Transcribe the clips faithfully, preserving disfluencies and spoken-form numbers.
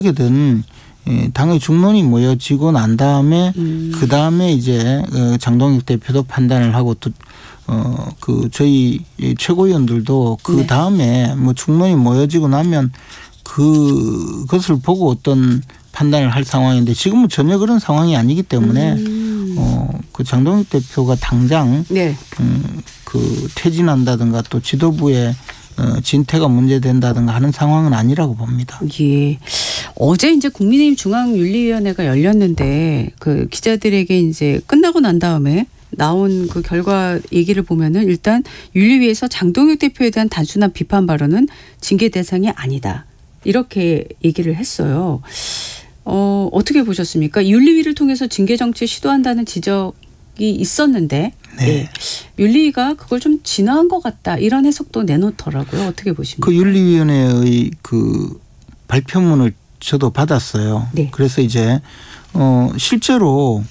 든 당의 중론이 모여지고 난 다음에 음. 그 다음에 이제 장동혁 대표도 판단을 하고 또 어 그 저희 최고위원들도 그 다음에 네. 뭐 중론이 모여지고 나면 그것을 보고 어떤 판단을 할 상황인데 지금은 전혀 그런 상황이 아니기 때문에 음. 어 그 장동혁 대표가 당장 네. 음 그 퇴진한다든가 또 지도부에 어, 진퇴가 문제된다든가 하는 상황은 아니라고 봅니다. 예. 어제 이제 국민의힘 중앙윤리위원회가 열렸는데 그 기자들에게 이제 끝나고 난 다음에 나온 그 결과 얘기를 보면은 일단 윤리위에서 장동혁 대표에 대한 단순한 비판 발언은 징계 대상이 아니다. 이렇게 얘기를 했어요. 어, 어떻게 보셨습니까? 윤리위를 통해서 징계 정치 시도한다는 지적이 있었는데 네. 네. 윤리위가 그걸 좀 진화한 것 같다. 이런 해석도 내놓더라고요. 어떻게 보십니까? 그 윤리위원회의 그 발표문을 저도 받았어요. 네. 그래서 이제 어 실제로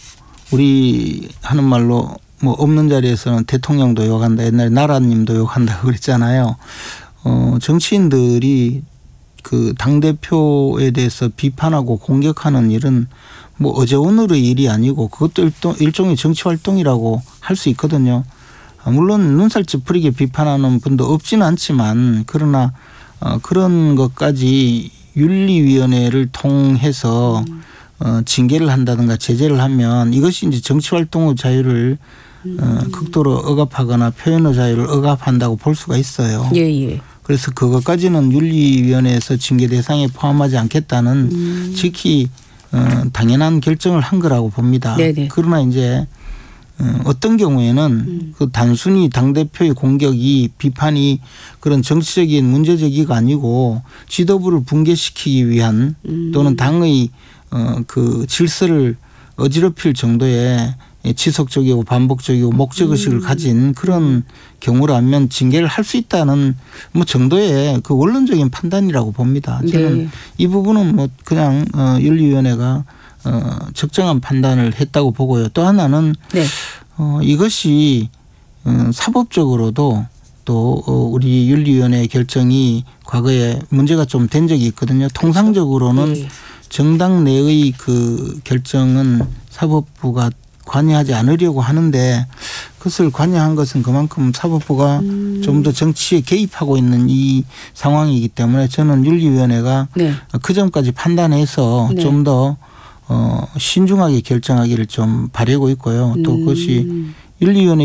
우리 하는 말로 뭐 없는 자리에서는 대통령도 욕한다. 옛날에 나라님도 욕한다고 그랬잖아요. 어 정치인들이 그 당대표에 대해서 비판하고 공격하는 일은 뭐 어제 오늘의 일이 아니고 그것도 일종, 일종의 정치 활동이라고 할 수 있거든요. 물론 눈살 찌푸리게 비판하는 분도 없지는 않지만 그러나 어 그런 것까지 윤리위원회를 통해서 음. 어 징계를 한다든가 제재를 하면 이것이 이제 정치 활동의 자유를 음. 어 극도로 억압하거나 표현의 자유를 억압한다고 볼 수가 있어요. 예, 예. 그래서 그것까지는 윤리위원회에서 징계 대상에 포함하지 않겠다는 음. 지키 어, 당연한 결정을 한 거라고 봅니다. 네네. 그러나 이제 어, 어떤 경우에는 음. 그 단순히 당대표의 공격이 비판이 그런 정치적인 문제제기가 아니고 지도부를 붕괴시키기 위한 음. 또는 당의 어, 그 질서를 어지럽힐 정도의 지속적이고 반복적이고 목적의식을 음. 가진 그런 경우라면 징계를 할 수 있다는 뭐 정도의 그 원론적인 판단이라고 봅니다. 저는 네. 이 부분은 뭐 그냥 어 윤리위원회가 어 적정한 판단을 했다고 보고요. 또 하나는 네. 어 이것이 어 사법적으로도 또 어 우리 윤리위원회 결정이 과거에 문제가 좀 된 적이 있거든요. 통상적으로는 네. 정당 내의 그 결정은 사법부가 관여하지 않으려고 하는데 그것을 관여한 것은 그만큼 사법부가 음. 좀 더 정치에 개입하고 있는 이 상황이기 때문에 저는 윤리위원회가 네. 그 점까지 판단해서 네. 좀 더 어 신중하게 결정하기를 좀 바라고 있고요. 또 음. 그것이 윤리위원회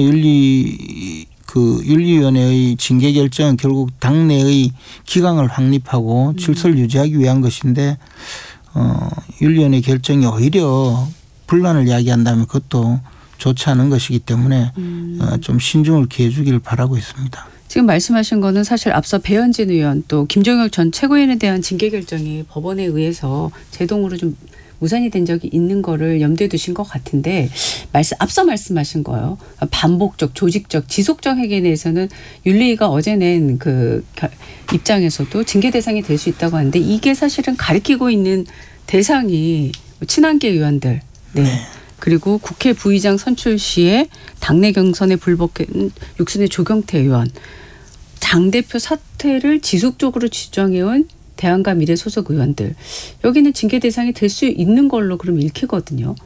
윤리 그 윤리위원회의 징계 결정은 결국 당내의 기강을 확립하고 음. 질서를 유지하기 위한 것인데 어 윤리위원회 결정이 오히려 분란을 이야기한다면 그것도 좋지 않은 것이기 때문에 음. 좀 신중을 기해 주기를 바라고 있습니다. 지금 말씀하신 거는 사실 앞서 배현진 의원 또 김종혁 전 최고위원에 대한 징계 결정이 법원에 의해서 제동으로 좀 무산이 된 적이 있는 거를 염두에 두신 것 같은데 말씀 앞서 말씀하신 거요. 반복적, 조직적, 지속적 행위에 대해서는 윤리위가 어제 낸 그 입장에서도 징계 대상이 될 수 있다고 하는데 이게 사실은 가리키고 있는 대상이 친한계 의원들 네. 네. 그리고 국회 부의장 선출 시에 당내 경선에 불복한 육순의 조경태 의원. 당대표 사퇴를 지속적으로 주장해온 대한과 미래 소속 의원들. 여기는 징계 대상이 될 수 있는 걸로 그럼 읽히거든요.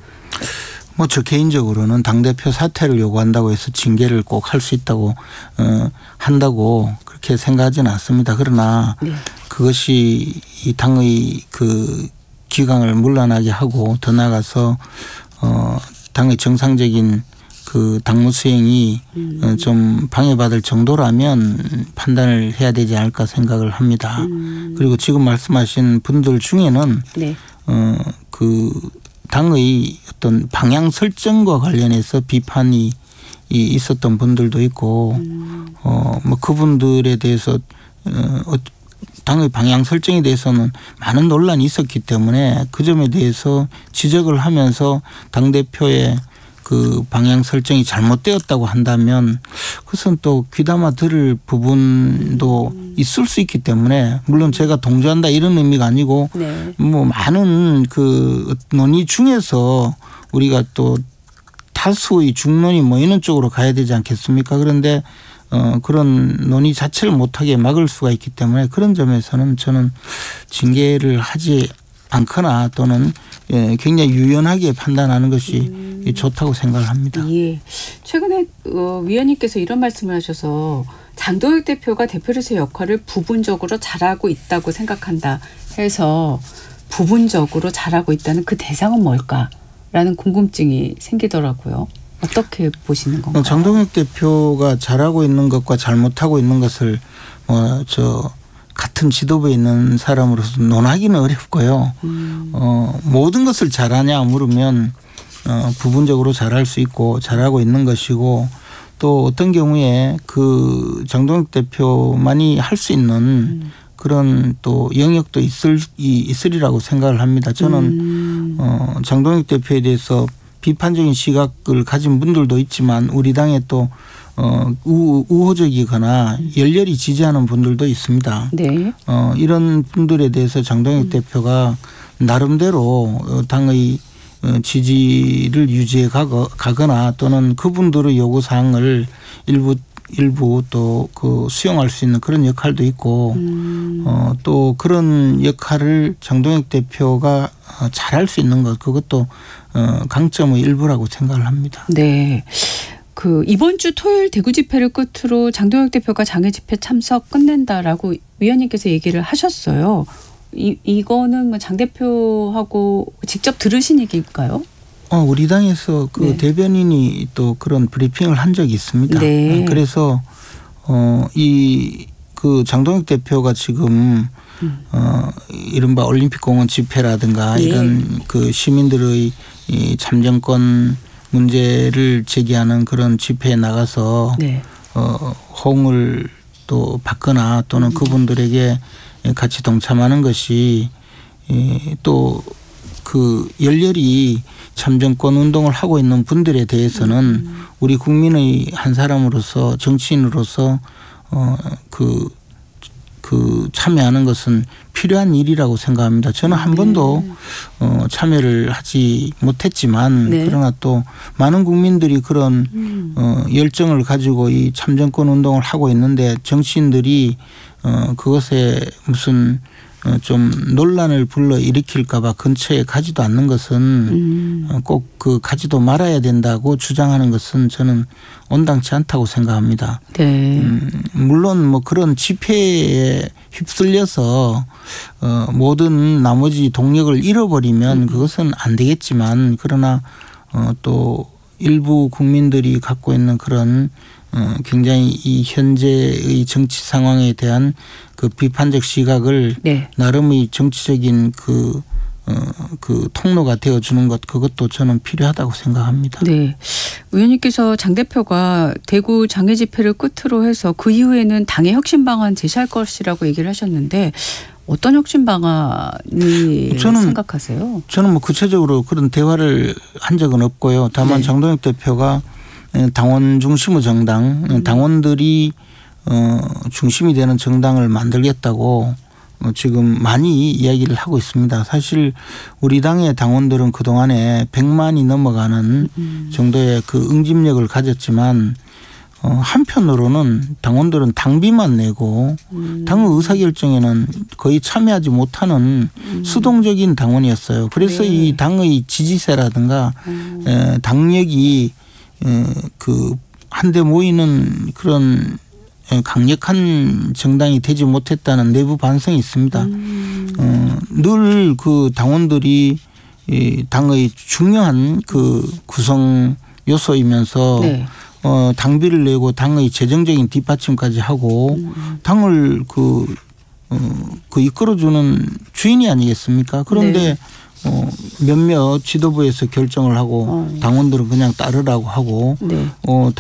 뭐 저 개인적으로는 당대표 사퇴를 요구한다고 해서 징계를 꼭 할 수 있다고 어, 한다고 그렇게 생각하지는 않습니다. 그러나 네. 그것이 이 당의 그 기강을 문란하게 하고 더 나아가서 어 당의 정상적인 그 당무 수행이 음. 좀 방해받을 정도라면 판단을 해야 되지 않을까 생각을 합니다. 음. 그리고 지금 말씀하신 분들 중에는 네. 어 그 당의 어떤 방향 설정과 관련해서 비판이 있었던 분들도 있고 음. 어 뭐 그분들에 대해서 어 당의 방향 설정에 대해서는 많은 논란이 있었기 때문에 그 점에 대해서 지적을 하면서 당대표의 그 방향 설정이 잘못되었다고 한다면 그것은 또 귀담아 들을 부분도 있을 수 있기 때문에 물론 제가 동조한다 이런 의미가 아니고 네. 뭐 많은 그 논의 중에서 우리가 또 다수의 중론이 모이는 쪽으로 가야 되지 않겠습니까? 그런데 어, 그런 논의 자체를 못하게 막을 수가 있기 때문에 그런 점에서는 저는 징계를 하지 않거나 또는 굉장히 유연하게 판단하는 것이 음. 좋다고 생각을 합니다. 예. 최근에 위원님께서 이런 말씀을 하셔서 장동혁 대표가 대표로서의 역할을 부분적으로 잘하고 있다고 생각한다 해서 부분적으로 잘하고 있다는 그 대상은 뭘까라는 궁금증이 생기더라고요. 어떻게 보시는 건가요? 장동혁 대표가 잘하고 있는 것과 잘못하고 있는 것을 뭐 저 같은 지도부에 있는 사람으로서 논하기는 어렵고요. 음. 어, 모든 것을 잘하냐 물으면 어, 부분적으로 잘할 수 있고 잘하고 있는 것이고 또 어떤 경우에 그 장동혁 대표만이 할 수 있는 음. 그런 또 영역도 있을, 있으리라고 생각을 합니다. 저는 음. 어, 장동혁 대표에 대해서 비판적인 시각을 가진 분들도 있지만 우리 당에 또 어, 우, 우호적이거나 열렬히 지지하는 분들도 있습니다. 네. 어, 이런 분들에 대해서 장동혁 음. 대표가 나름대로 당의 지지를 유지해 가거나 또는 그분들의 요구사항을 일부 일부 또 그 수용할 수 있는 그런 역할도 있고 음. 어, 또 그런 역할을 장동혁 대표가 잘할 수 있는 것 그것도 어, 강점의 일부라고 생각을 합니다. 네. 그 이번 주 토요일 대구 집회를 끝으로 장동혁 대표가 장외 집회 참석 끝낸다라고 위원님께서 얘기를 하셨어요. 이 이거는 뭐 장 대표하고 직접 들으신 얘기일까요? 어, 우리 당에서 그 네. 대변인이 또 그런 브리핑을 한 적이 있습니다. 네. 그래서 어, 이 그 장동혁 대표가 지금 음. 어, 이른바 올림픽공원 집회라든가 네. 이런 그 시민들의 이 참정권 문제를 제기하는 그런 집회에 나가서 네. 어, 호응을 또 받거나 또는 음. 그분들에게 같이 동참하는 것이 또 그 열렬히 참정권 운동을 하고 있는 분들에 대해서는 음. 우리 국민의 한 사람으로서 정치인으로서 어, 그, 그 참여하는 것은 필요한 일이라고 생각합니다. 저는 한 네. 번도 어, 참여를 하지 못했지만 네. 그러나 또 많은 국민들이 그런 음. 어, 열정을 가지고 이 참정권 운동을 하고 있는데 정치인들이 어, 그것에 무슨 어, 좀 논란을 불러 일으킬까 봐 근처에 가지도 않는 것은 음. 꼭 그 가지도 말아야 된다고 주장하는 것은 저는 온당치 않다고 생각합니다. 네. 음, 물론 뭐 그런 집회에 휩쓸려서 어, 모든 나머지 동력을 잃어버리면 음. 그것은 안 되겠지만 그러나 어, 또 일부 국민들이 갖고 있는 그런 어, 굉장히 이 현재의 정치 상황에 대한 그 비판적 시각을 네. 나름의 정치적인 그, 어, 그 통로가 되어주는 것 그것도 저는 필요하다고 생각합니다. 네. 의원님께서 장 대표가 대구 장외 집회를 끝으로 해서 그 이후에는 당의 혁신 방안 제시할 것이라고 얘기를 하셨는데 어떤 혁신 방안이 저는, 생각하세요? 저는 뭐 구체적으로 그런 대화를 한 적은 없고요. 다만 네. 장동혁 대표가 당원 중심의 정당, 음. 당원들이 어, 중심이 되는 정당을 만들겠다고 지금 많이 이야기를 하고 있습니다. 사실 우리 당의 당원들은 그동안에 백만이 넘어가는 음. 정도의 그 응집력을 가졌지만 어, 한편으로는 당원들은 당비만 내고 음. 당의 의사결정에는 거의 참여하지 못하는 음. 수동적인 당원이었어요. 그래서 네. 이 당의 지지세라든가 음. 에, 당력이 에, 그 한데 모이는 그런 강력한 정당이 되지 못했다는 내부 반성이 있습니다. 음. 어, 늘 그 당원들이 이 당의 중요한 그 구성 요소이면서 네. 어, 당비를 내고 당의 재정적인 뒷받침까지 하고 음. 당을 그, 어, 그 이끌어주는 주인이 아니겠습니까? 그런데 네. 어, 몇몇 지도부에서 결정을 하고 어. 당원들은 그냥 따르라고 하고 네. 어,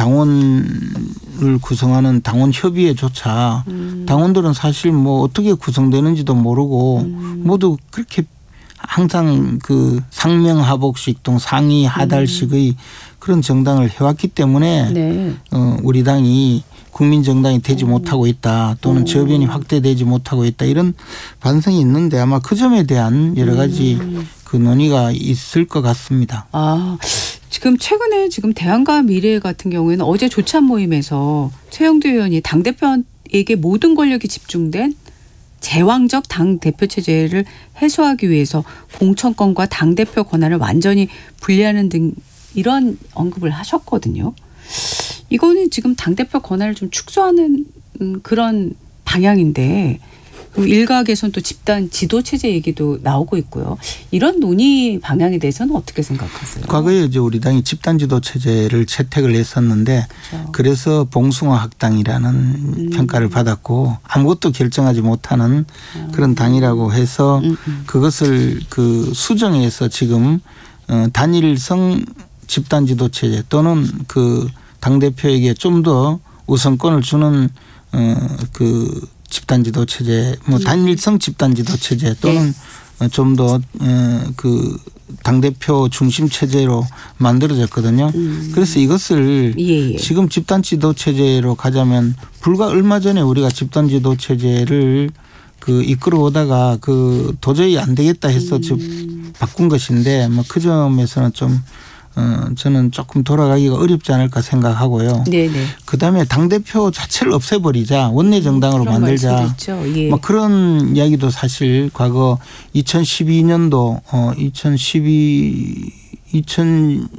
당원을 구성하는 당원 협의회조차 음. 당원들은 사실 뭐 어떻게 구성되는지도 모르고 음. 모두 그렇게 항상 그 상명하복식 동 상위 하달식의 음. 그런 정당을 해왔기 때문에 네. 어, 우리 당이 국민정당이 되지 오. 못하고 있다 또는 오. 저변이 확대되지 못하고 있다 이런 반성이 있는데 아마 그 점에 대한 여러 가지 음. 그 논의가 있을 것 같습니다. 아, 지금 최근에 지금 대안과 미래 같은 경우에는 어제 조찬 모임에서 최영두 의원이 당대표에게 모든 권력이 집중된 제왕적 당대표 체제를 해소하기 위해서 공천권과 당대표 권한을 완전히 분리하는 등 이런 언급을 하셨거든요. 이거는 지금 당대표 권한을 좀 축소하는 그런 방향인데 일각에서는 또 집단 지도체제 얘기도 나오고 있고요. 이런 논의 방향에 대해서는 어떻게 생각하세요? 과거에 이제 우리 당이 집단 지도체제를 채택을 했었는데 그렇죠. 그래서 봉숭아 학당이라는 음. 평가를 받았고 아무것도 결정하지 못하는 음. 그런 당이라고 해서 음. 그것을 그 수정해서 지금 단일성 집단 지도체제 또는 그 당대표에게 좀 더 우선권을 주는 그 집단지도 체제, 뭐 단일성 집단지도 체제 또는 네. 좀 더 그 당대표 중심 체제로 만들어졌거든요. 음. 그래서 이것을 예, 예. 지금 집단지도 체제로 가자면 불과 얼마 전에 우리가 집단지도 체제를 그 이끌어오다가 그 도저히 안 되겠다 해서 음. 바꾼 것인데 뭐 그 점에서는 좀 어, 저는 조금 돌아가기가 어렵지 않을까 생각하고요. 네네. 그다음에 당대표 자체를 없애버리자. 원내정당으로 음, 만들자. 예. 뭐 그런 이야기도 사실 과거 이천십이 년도 어, 이천십이, 이천십이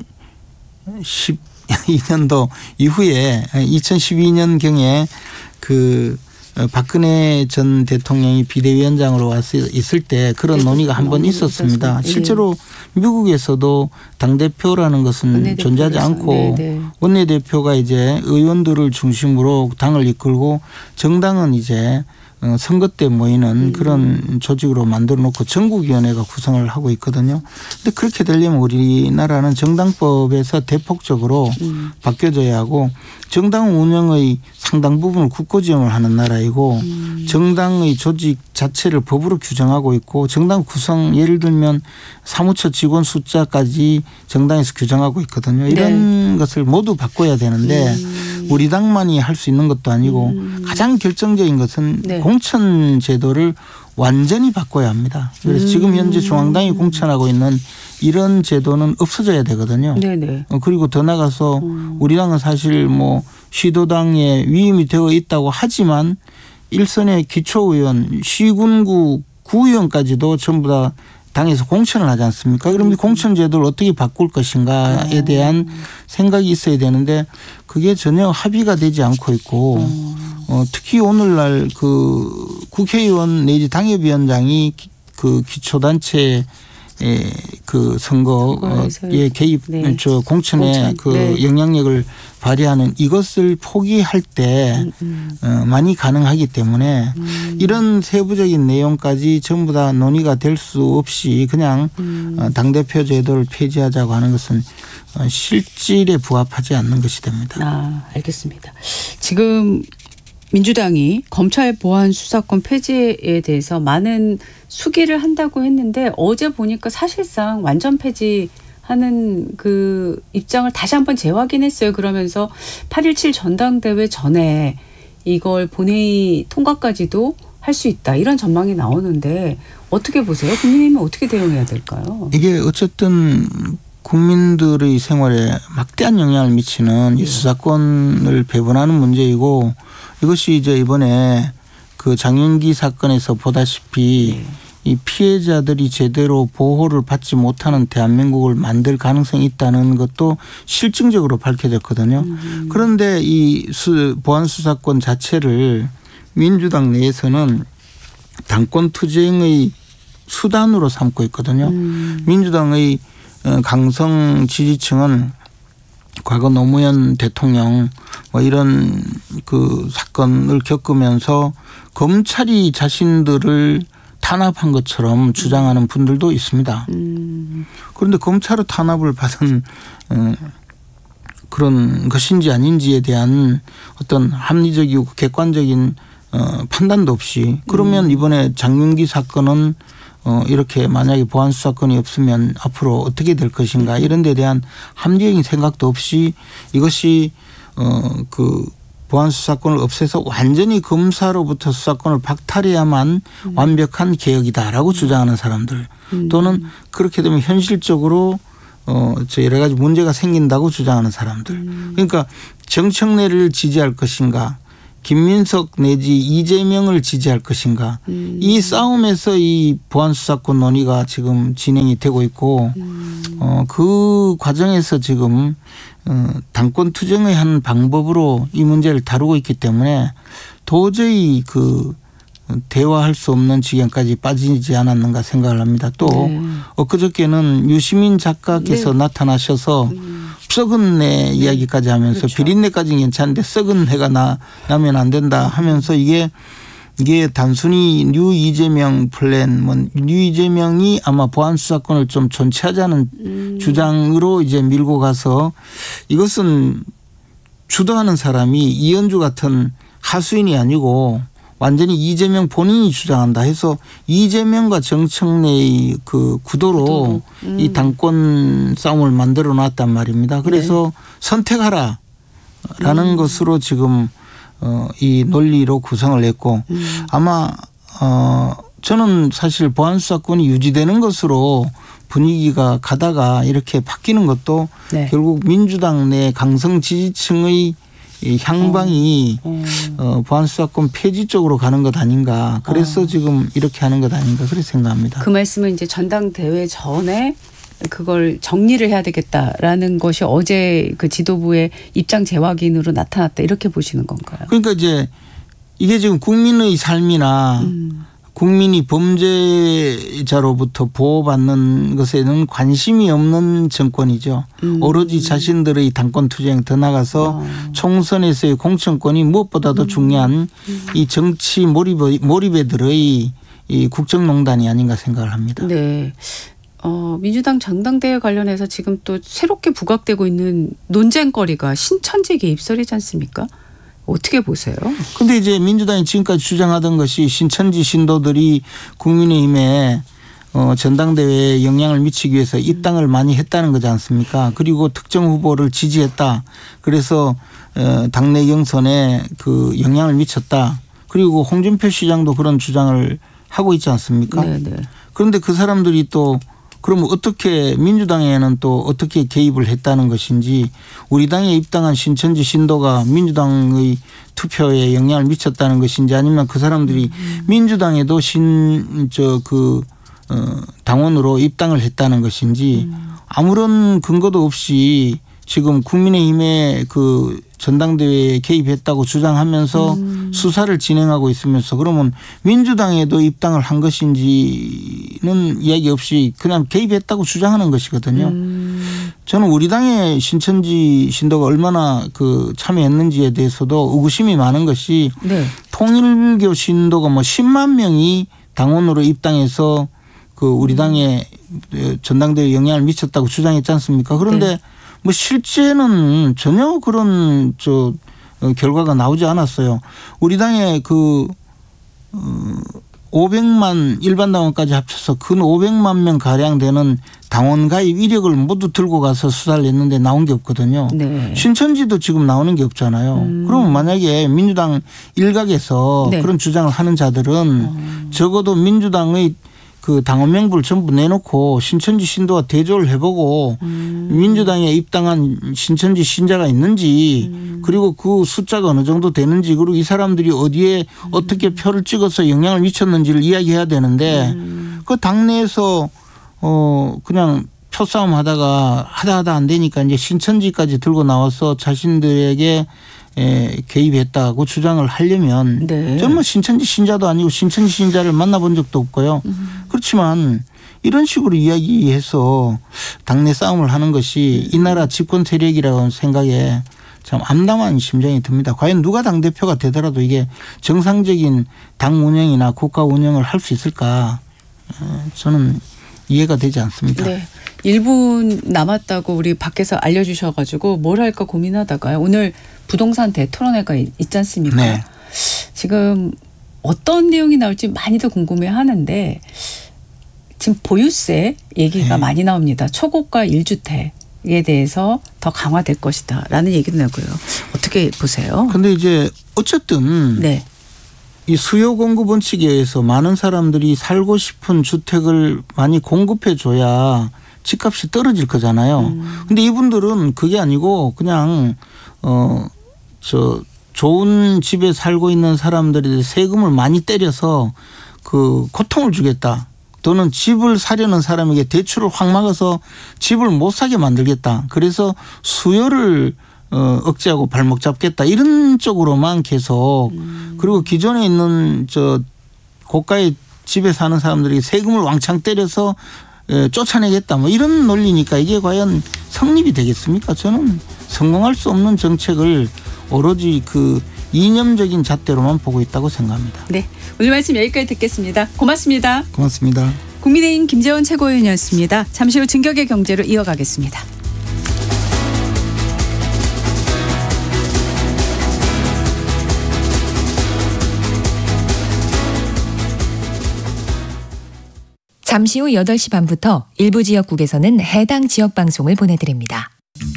년도 이후에 이천십이 년경에 그 박근혜 전 대통령이 비대위원장으로 와서 있을 때 그런 논의가 한 번 있었습니다. 실제로 미국에서도 당대표라는 것은 존재하지 않고 네네. 원내대표가 이제 의원들을 중심으로 당을 이끌고 정당은 이제 선거 때 모이는 음. 그런 조직으로 만들어 놓고 전국위원회가 구성을 하고 있거든요. 그런데 그렇게 되려면 우리나라는 정당법에서 대폭적으로 음. 바뀌어져야 하고 정당 운영의 상당 부분을 국고 지원을 하는 나라이고 음. 정당의 조직 자체를 법으로 규정하고 있고 정당 구성 예를 들면 사무처 직원 숫자까지 정당에서 규정하고 있거든요. 이런 네. 것을 모두 바꿔야 되는데 음. 우리 당만이 할 수 있는 것도 아니고 음. 가장 결정적인 것은 네. 공천 제도를 완전히 바꿔야 합니다. 그래서 음. 지금 현재 중앙당이 공천하고 있는 이런 제도는 없어져야 되거든요. 네네. 그리고 더 나가서 음. 우리 당은 사실 뭐 시도당에 위임이 되어 있다고 하지만 일선의 기초의원, 시군구 구의원까지도 전부 다 당에서 공천을 하지 않습니까? 그럼 이 공천 제도를 어떻게 바꿀 것인가에 대한 생각이 있어야 되는데 그게 전혀 합의가 되지 않고 있고 어, 특히 오늘날 그 국회의원 내지 당협위원장이 그 기초단체 그 선거에 개입, 네. 저 공천에 공천. 그 네. 영향력을 발휘하는 이것을 포기할 때 음, 음. 많이 가능하기 때문에 음. 이런 세부적인 내용까지 전부 다 논의가 될 수 없이 그냥 음. 당대표 제도를 폐지하자고 하는 것은 실질에 부합하지 않는 것이 됩니다. 아, 알겠습니다. 지금 민주당이 검찰 보안 수사권 폐지에 대해서 많은 수기를 한다고 했는데 어제 보니까 사실상 완전 폐지하는 그 입장을 다시 한번 재확인했어요. 그러면서 팔 일칠 전당대회 전에 이걸 본회의 통과까지도 할 수 있다. 이런 전망이 나오는데 어떻게 보세요? 국민의힘은 어떻게 대응해야 될까요? 이게 어쨌든 국민들의 생활에 막대한 영향을 미치는 이 수사권을 배분하는 문제이고 이것이 이제 이번에 그 장윤기 사건에서 보다시피 네. 이 피해자들이 제대로 보호를 받지 못하는 대한민국을 만들 가능성이 있다는 것도 실증적으로 밝혀졌거든요. 음. 그런데 이 수, 보안수사권 자체를 민주당 내에서는 당권 투쟁의 수단으로 삼고 있거든요. 음. 민주당의 강성 지지층은 과거 노무현 대통령 뭐 이런 그 사건을 겪으면서 검찰이 자신들을 탄압한 것처럼 주장하는 분들도 있습니다. 음. 그런데 검찰의 탄압을 받은 그런 것인지 아닌지에 대한 어떤 합리적이고 객관적인 판단도 없이 그러면 이번에 장윤기 사건은 어, 이렇게 만약에 보안수사권이 없으면 앞으로 어떻게 될 것인가 이런 데 대한 합리적인 생각도 없이 이것이 어, 그 보안수사권을 없애서 완전히 검사로부터 수사권을 박탈해야만 음. 완벽한 개혁이다라고 음. 주장하는 사람들 또는 그렇게 되면 현실적으로 어, 저 여러 가지 문제가 생긴다고 주장하는 사람들. 음. 그러니까 정청래를 지지할 것인가 김민석 내지 이재명을 지지할 것인가. 음. 이 싸움에서 이 보안수사권 논의가 지금 진행이 되고 있고 음. 어, 그 과정에서 지금 어, 당권 투쟁의 한 방법으로 이 문제를 다루고 있기 때문에 도저히 그 대화할 수 없는 지경까지 빠지지 않았는가 생각을 합니다. 또 네. 엊그저께는 유시민 작가께서 네. 나타나셔서 음. 썩은 내 네. 이야기까지 하면서 그렇죠. 비린내까지는 괜찮은데 썩은 내가 나, 나면 안 된다 하면서 이게 이게 단순히 뉴 이재명 플랜, 뭐 뉴 이재명이 아마 보안 수사권을 좀 존치하자는 음. 주장으로 이제 밀고 가서 이것은 주도하는 사람이 이현주 같은 하수인이 아니고 완전히 이재명 본인이 주장한다 해서 이재명과 정청래의 그 구도로, 구도로. 음. 이 당권 싸움을 만들어 놨단 말입니다. 그래서 네. 선택하라라는 음. 것으로 지금 어, 이 논리로 구성을 했고 음. 아마 어, 저는 사실 보안수사권이 유지되는 것으로 분위기가 가다가 이렇게 바뀌는 것도 네. 결국 민주당 내 강성 지지층의 이 향방이 어. 어, 보안수사권 폐지 쪽으로 가는 것 아닌가. 그래서 어. 지금 이렇게 하는 것 아닌가. 그렇게 생각합니다. 그 말씀은 이제 전당대회 전에 그걸 정리를 해야 되겠다라는 것이 어제 그 지도부의 입장 재확인으로 나타났다. 이렇게 보시는 건가요? 그러니까 이제 이게 지금 국민의 삶이나 음. 국민이 범죄자로부터 보호받는 것에는 관심이 없는 정권이죠. 음. 오로지 자신들의 당권 투쟁 더 나가서 어. 총선에서의 공천권이 무엇보다도 음. 중요한 음. 이 정치 몰입, 몰입애들의 이 국정농단이 아닌가 생각을 합니다. 네. 어, 민주당 전당대회 관련해서 지금 또 새롭게 부각되고 있는 논쟁거리가 신천지 개입설이지 않습니까? 어떻게 보세요? 그런데 이제 민주당이 지금까지 주장하던 것이 신천지 신도들이 국민의힘에 어, 전당대회에 영향을 미치기 위해서 입당을 많이 했다는 거지 않습니까? 그리고 특정 후보를 지지했다. 그래서 어, 당내 경선에 그 영향을 미쳤다. 그리고 홍준표 시장도 그런 주장을 하고 있지 않습니까? 네네. 그런데 그 사람들이 또 그럼 어떻게 민주당에는 또 어떻게 개입을 했다는 것인지 우리 당에 입당한 신천지 신도가 민주당의 투표에 영향을 미쳤다는 것인지 아니면 그 사람들이 음. 민주당에도 신 저 그 어 당원으로 입당을 했다는 것인지 음. 아무런 근거도 없이 지금 국민의힘의 그 전당대회에 개입했다고 주장하면서 음. 수사를 진행하고 있으면서 그러면 민주당에도 입당을 한 것인지는 이야기 없이 그냥 개입했다고 주장하는 것이거든요. 음. 저는 우리 당의 신천지 신도가 얼마나 그 참여했는지에 대해서도 의구심이 많은 것이 네. 통일교 신도가 뭐 십만 명이 당원으로 입당해서 그 우리 당의 전당대회에 영향을 미쳤다고 주장했지 않습니까? 그런데 네. 뭐 실제는 전혀 그런 저 결과가 나오지 않았어요. 우리 당의 그 오백만 일반 당원까지 합쳐서 근 오백만 명 가량 되는 당원 가입 이력을 모두 들고 가서 수사를 했는데 나온 게 없거든요. 네. 신천지도 지금 나오는 게 없잖아요. 음. 그러면 만약에 민주당 일각에서 네. 그런 주장을 하는 자들은 음. 적어도 민주당의 그 당원 명부를 전부 내놓고 신천지 신도와 대조를 해보고 음. 민주당에 입당한 신천지 신자가 있는지 음. 그리고 그 숫자가 어느 정도 되는지 그리고 이 사람들이 어디에 음. 어떻게 표를 찍어서 영향을 미쳤는지를 이야기해야 되는데 음. 그 당내에서 어 그냥 표싸움 하다가 하다 하다 안 되니까 이제 신천지까지 들고 나와서 자신들에게 에, 개입했다고 주장을 하려면 네. 저는 뭐 신천지 신자도 아니고 신천지 신자를 만나본 적도 없고요. 음. 그렇지만 이런 식으로 이야기해서 당내 싸움을 하는 것이 이 나라 집권 세력이라는 생각에 참 암담한 심정이 듭니다. 과연 누가 당대표가 되더라도 이게 정상적인 당 운영이나 국가 운영을 할 수 있을까 저는 이해가 되지 않습니다. 네. 일 분 남았다고 우리 밖에서 알려주셔가지고 뭘 할까 고민하다가요. 오늘 부동산 대토론회가 있지 않습니까? 네. 지금 어떤 내용이 나올지 많이들 궁금해하는데 지금 보유세 얘기가 네. 많이 나옵니다. 초고가 일 주택에 대해서 더 강화될 것이다 라는 얘기도 나고요. 어떻게 보세요? 그런데 이제 어쨌든 네. 이 수요 공급 원칙에 의해서 많은 사람들이 살고 싶은 주택을 많이 공급해 줘야 집값이 떨어질 거잖아요. 음. 근데 이분들은 그게 아니고 그냥 어 저 좋은 집에 살고 있는 사람들이 세금을 많이 때려서 그 고통을 주겠다. 또는 집을 사려는 사람에게 대출을 확 막아서 집을 못 사게 만들겠다. 그래서 수요를 어, 억제하고 발목 잡겠다. 이런 쪽으로만 계속 음. 그리고 기존에 있는 저 고가의 집에 사는 사람들에게 세금을 왕창 때려서 쫓아내겠다. 뭐 이런 논리니까 이게 과연 성립이 되겠습니까? 저는 성공할 수 없는 정책을 오로지 그 이념적인 잣대로만 보고 있다고 생각합니다. 네, 오늘 말씀 여기까지 듣겠습니다. 고맙습니다. 고맙습니다. 국민의힘 김재원 최고위원이었습니다. 잠시 후 진격의 경제로 이어가겠습니다. 잠시 후 여덟 시 반부터 일부 지역국에서는 해당 지역 방송을 보내드립니다.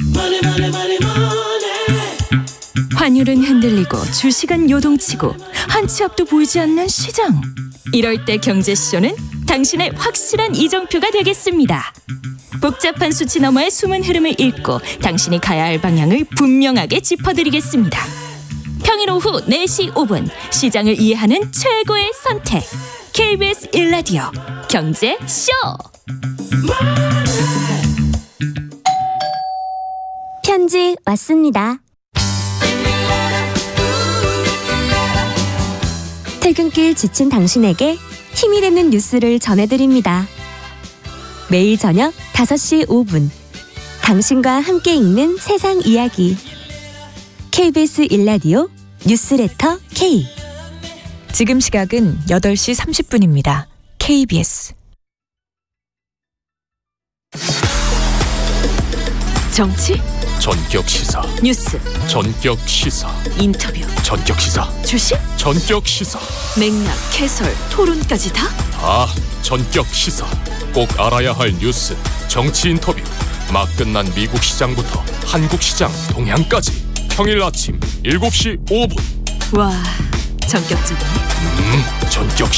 환율은 흔들리고 주식은 요동치고 한 치 앞도 보이지 않는 시장. 이럴 때 경제쇼는 당신의 확실한 이정표가 되겠습니다. 복잡한 수치 너머의 숨은 흐름을 읽고 당신이 가야 할 방향을 분명하게 짚어드리겠습니다. 평일 오후 네 시 오 분 시장을 이해하는 최고의 선택. 케이비에스 일 라디오 경제쇼. 편지 왔습니다. 퇴근길 지친 당신에게 힘이 되는 뉴스를 전해드립니다. 매일 저녁 다섯 시 오 분 당신과 함께 읽는 세상 이야기 케이비에스 일 라디오 뉴스레터 K. 지금 시각은 여덟 시 삼십 분입니다. 케이비에스 정치 전격 시사 뉴스 전격 시사 인터뷰 전격 시사 주식 전격 시사 맥락 해설 토론까지 다? 다 전격 시사. 꼭 알아야 할 뉴스 정치 인터뷰 막 끝난 미국 시장부터 한국 시장 동향까지 평일 아침 일곱 시 오 분. 와 전격적이네. 음 전격